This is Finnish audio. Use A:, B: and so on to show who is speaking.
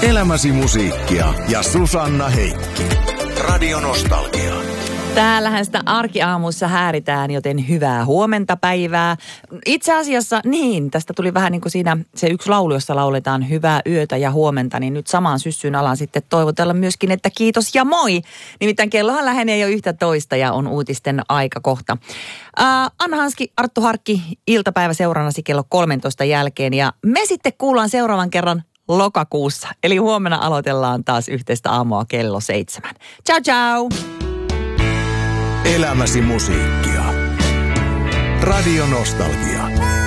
A: Elämäsi musiikkia ja Susanna Heikki. Radio Nostalgia.
B: Täällähän sitä arkiaamuissa hääritään, joten hyvää huomenta päivää. Itse asiassa niin, tästä tuli vähän niin kuin siinä se yksi laulu, jossa lauletaan hyvää yötä ja huomenta, niin nyt samaan syssyyn alan sitten toivotella myöskin, että kiitos ja moi. Nimittäin kellohan lähenee jo 11 ja on uutisten aika kohta. Anna Hanski, Arttu Harkki, iltapäivä seurannasi kello 13 jälkeen ja me sitten kuullaan seuraavan kerran lokakuussa. Eli huomenna aloitellaan taas yhteistä aamua kello 7. Ciao ciao!
A: Elämäsi musiikkia. Radio Nostalgia.